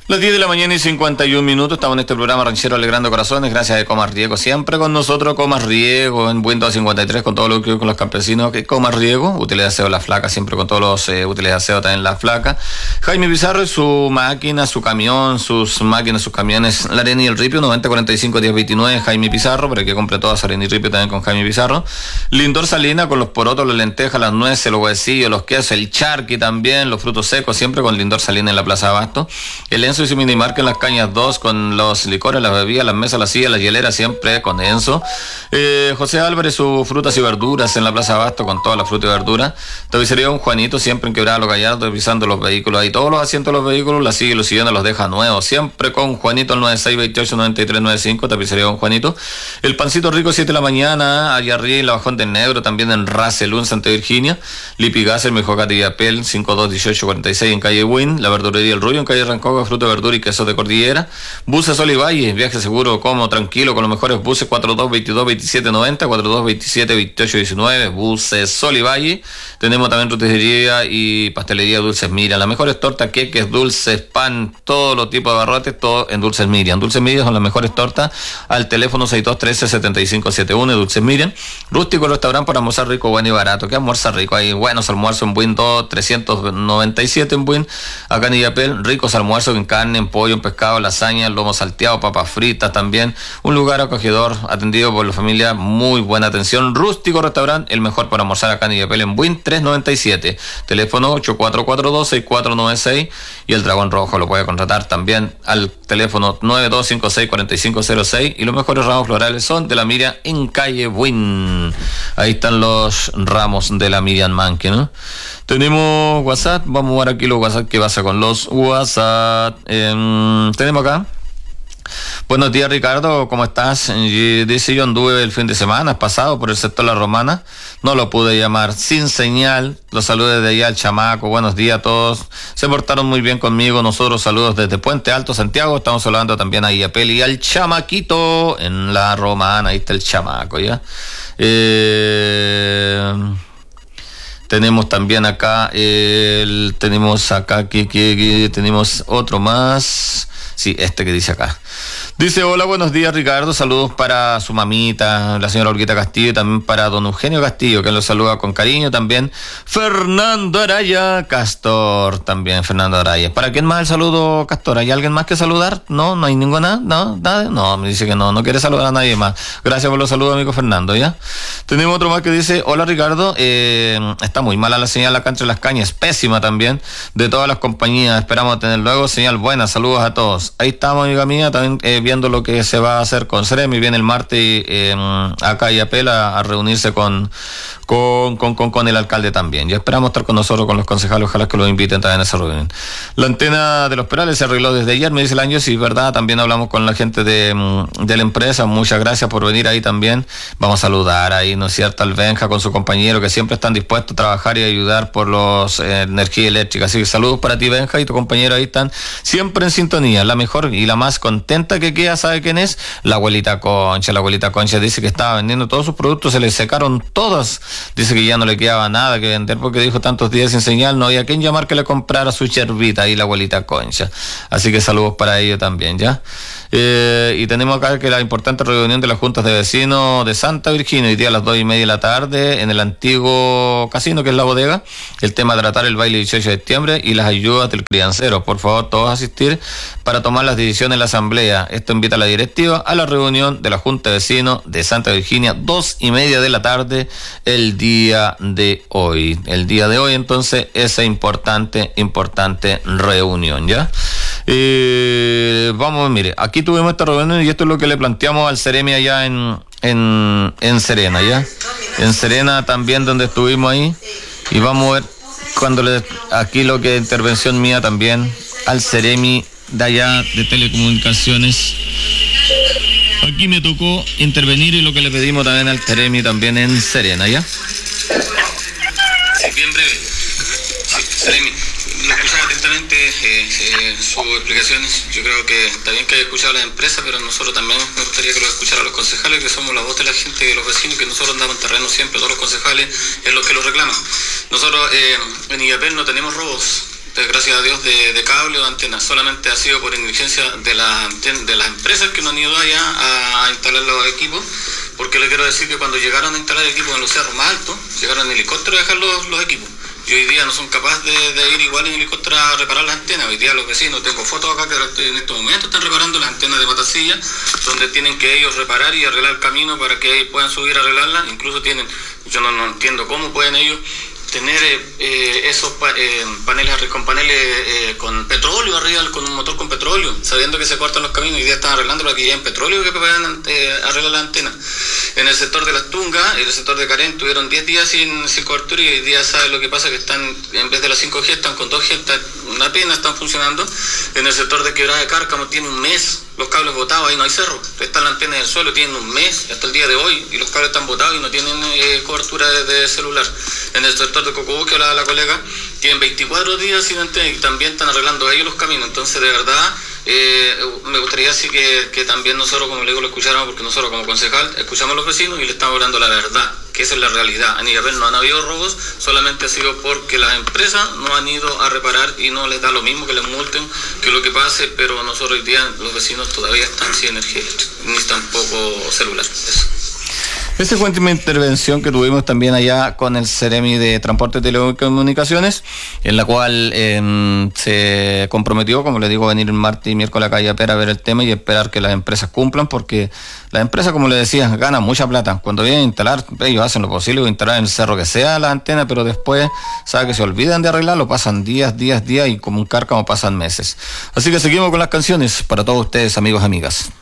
Las 10 de la mañana y 51 minutos, estamos en este programa Ranchero Alegrando Corazones, gracias a Comas Riego, siempre con nosotros, Comas Riego, en Buen 253, con todo lo que con los campesinos, que Comas Riego, útiles de aseo La Flaca, siempre con todos los útiles de aseo también La Flaca. Jaime Pizarro y su máquina, su camión, sus máquinas, sus camiones, la arena y el ripio, 9045-1029, Jaime Pizarro, para que compre todas arena y ripio también con Jaime Pizarro. Lindor Salina, con los porotos, las lentejas, las nueces, los huesillos, los quesos, el charqui también, los frutos secos, siempre con Lindor Salina en la Plaza Abasto. El Enzo y su minimarca en las Cañas 2, con los licores, las bebidas, las mesas, las sillas, las hieleras, siempre con Enzo. José Álvarez, sus frutas y verduras en la Plaza Abasto, con todas las frutas y verduras. Tapicería Don Juanito, siempre en Quebrada Los Gallardos, revisando los vehículos ahí. Todos los asientos de los vehículos, las sillas y los sillones los deja nuevos, siempre con Juanito, el 9628-9395, Tapicería Don Juanito. El Pancito Rico, 7 de la mañana, allá arriba en la Bajón del Negro, también en Racelún, Santa Virginia. Lipigas, el Mejocate y Apel, 521846 en calle Win. La Verdurería El Rubio en calle Rancagua, fruta, verdura y queso de cordillera. Buses Sol y Valle, viaje seguro, cómodo, tranquilo, con los mejores buses, 4222-2790, 4227-2819, Buses Sol y Valle. Tenemos también roticería y pastelería Dulces Miriam, las mejores tortas, queques, dulces, pan, todos los tipos de barrotes, todo en Dulces Miriam. Dulces Miriam son las mejores tortas, al teléfono 6213-7571, Dulces Miriam. Rústico restaurante para almorzar rico, bueno y barato. ¿Qué almuerza rico? Hay buenos almuerzos en Buin 2, 397 en Buin, acá en Illapel, ricos almuerzos en carne, en pollo, en pescado, lasaña, lomo salteado, papas fritas también. Un lugar acogedor, atendido por la familia, muy buena atención. Rústico restaurante, el mejor para almorzar acá en Illapel, en Buin 397. Teléfono 8442-6496 y el Dragón Rojo lo puede contratar también al teléfono 9256-4506. Y los mejores ramos florales son de la Miriam en calle Buin. Ahí están los ramos de la Miriam Manque, ¿no? Tenemos WhatsApp, vamos a ver aquí los WhatsApp, qué pasa con los WhatsApp. Tenemos acá. Buenos días, Ricardo, ¿cómo estás? Dice, yo anduve el fin de semana pasado por el sector La Romana, no lo pude llamar, sin señal. Los saludos desde allá al chamaco, buenos días a todos, se portaron muy bien conmigo. Nosotros saludos desde Puente Alto, Santiago. Estamos saludando también a Illapel y al chamaquito en La Romana. Ahí está el chamaco, ¿ya? Tenemos también acá, tenemos acá, que tenemos otro más. Sí, este que dice acá. Dice, hola, buenos días, Ricardo. Saludos para su mamita, la señora Olguita Castillo, y también para don Eugenio Castillo, que los saluda con cariño. También Fernando Araya Castor, también Fernando Araya. ¿Para quién más el saludo, Castor? ¿Hay alguien más que saludar? No hay ninguna, no, nada. No, me dice que no quiere saludar a nadie más. Gracias por los saludos, amigo Fernando, ¿ya? Tenemos otro más que dice, hola, Ricardo, está muy mala la señal acá entre las cañas, pésima también, de todas las compañías. Esperamos tener luego señal buena. Saludos a todos. Ahí estamos, amiga mía, también viendo lo que se va a hacer con Ceremi. Viene el martes acá y apela a reunirse con el alcalde también. Ya esperamos estar con nosotros, con los concejales, ojalá que los inviten también a esa reunión. La antena de los Perales se arregló desde ayer, me dice el año, sí, verdad, también hablamos con la gente de la empresa. Muchas gracias por venir ahí también. Vamos a saludar ahí, ¿no es cierto?, al Benja con su compañero, que siempre están dispuestos a trabajar y ayudar por los energía eléctrica. Así que saludos para ti, Benja, y tu compañero ahí están siempre en sintonía. La mejor y la más contenta que queda, ¿sabe quién es? La abuelita Concha. La abuelita Concha dice que estaba vendiendo todos sus productos, se le secaron todos. Dice que ya no le quedaba nada que vender porque dijo tantos días sin señal, no había quien llamar que le comprara su yerbita ahí, la abuelita Concha. Así que saludos para ellos también, ¿ya? Y tenemos acá que la importante reunión de las juntas de vecinos de Santa Virginia, hoy día a las 2:30 de la tarde, en el antiguo casino, que es La Bodega. El tema de tratar el baile 18 de septiembre y las ayudas del criancero. Por favor, todos asistir para tomar las decisiones en la asamblea. Esto invita a la directiva a la reunión de la junta de vecinos de Santa Virginia, 2:30 de la tarde, el día de hoy. El día de hoy, entonces, esa importante reunión, ¿ya? Vamos, mire, aquí tuvimos esta reunión y esto es lo que le planteamos al Ceremi allá en Serena, ¿ya? En Serena también, donde estuvimos ahí, y vamos a ver aquí lo que es intervención mía también al Ceremi de allá de telecomunicaciones. Aquí me tocó intervenir y lo que le pedimos también al Ceremi también en Serena, ¿ya? Bien breve. Ceremi, lo escuchaba atentamente sus explicaciones. Yo creo que está bien que haya escuchado a la empresa, pero nosotros también me gustaría que lo escuchara a los concejales, que somos la voz de la gente, de los vecinos, que nosotros andamos en terreno siempre, todos los concejales es los que lo reclaman. Nosotros en Illapel no tenemos robos, gracias a Dios, de cable o antenas. Solamente ha sido por negligencia de las empresas que no han ido allá a instalar los equipos, porque le quiero decir que cuando llegaron a instalar equipos en los cerros más altos, llegaron en helicóptero a dejar los equipos. Y hoy día no son capaces de ir igual en helicóptero a reparar las antenas. Hoy día los vecinos, tengo fotos acá que en estos momentos están reparando las antenas de Matacilla, donde tienen que ellos reparar y arreglar el camino para que ellos puedan subir a arreglarlas. Incluso yo no entiendo cómo pueden ellos tener esos paneles con petróleo arriba, con un motor con petróleo, sabiendo que se cortan los caminos. Hoy día están arreglando para que lleven petróleo que puedan arreglar las antenas. En el sector de Las Tungas, en el sector de Carén, tuvieron 10 días sin cobertura, y hoy día saben lo que pasa, que están, en vez de las 5G, están con 2G, apenas están funcionando. En el sector de Quebrada de Cárcamo tiene un mes los cables botados, ahí no hay cerro, están las antenas del suelo, tienen un mes hasta el día de hoy, y los cables están botados y no tienen cobertura de celular. En el sector de Cocobú, que hablaba la colega, tienen 24 días sin antena y también están arreglando ellos los caminos. Entonces, de verdad, me gustaría así que también nosotros, como le digo, lo escucháramos, porque nosotros como concejal escuchamos a los vecinos y le estamos hablando la verdad, que esa es la realidad. A nivel no han habido robos, solamente ha sido porque las empresas no han ido a reparar y no les da lo mismo que les multen, que lo que pase, pero nosotros hoy día, los vecinos todavía están sin energía eléctrica, ni tampoco celular. Eso. Esa fue una intervención que tuvimos también allá con el Ceremi de Transporte y Telecomunicaciones, en la cual se comprometió, como le digo, venir el martes y miércoles a Calle Pera a ver el tema y esperar que las empresas cumplan, porque las empresas, como le decía, ganan mucha plata. Cuando vienen a instalar, ellos hacen lo posible de instalar en el cerro que sea las antenas, pero después, sabe que se olvidan de arreglarlo, pasan días, y como un cárcamo pasan meses. Así que seguimos con las canciones para todos ustedes, amigos, amigas.